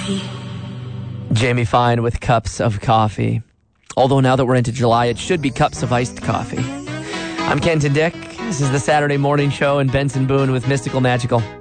Jamie Fine with Cups of Coffee. Although now that we're into July, it should be cups of iced coffee. I'm Kenton Dick. This is the Saturday Morning Show in Benson Boone with Mystical Magical.